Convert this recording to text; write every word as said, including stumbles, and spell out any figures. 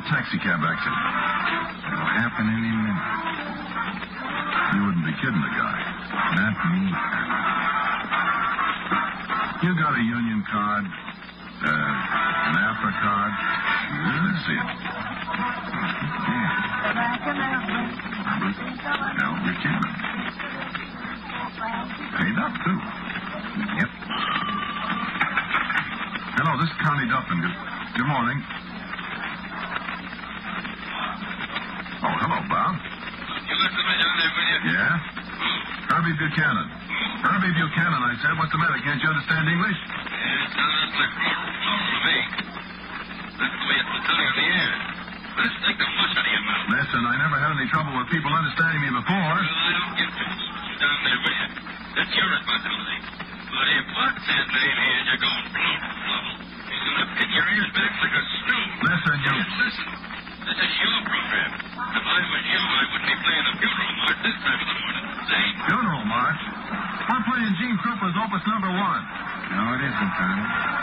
taxi cab accident? It'll happen any minute. You wouldn't be kidding the guy. Not me. You got a union card? Uh, an AFRA card? Sure. Let's see it. Yeah. Now, Buchanan. Paid up, too. Yep. Hello, this is Connie Duffin. Good, good morning. Oh, hello, Bob. You left the man down there with you? Yeah? Herbie Buchanan. Herbie Buchanan, I said. What's the matter? Can't you understand English? Yeah, it sounded like normal to me. That's the way it was telling on the air. Let's take the mush out of your mouth. Listen, I never had any trouble with people understanding me before. Well, I don't get to down there with you. That's your responsibility. But if Bud says ain't here, you're going plumb trouble. He's going to pin your ears back like a string. Listen, you... Just listen. This is your program. If I was you, I wouldn't be playing the funeral march this time of the morning. See? Funeral march? We're playing Gene Krupa's Opus Number One. No, it isn't, Connie.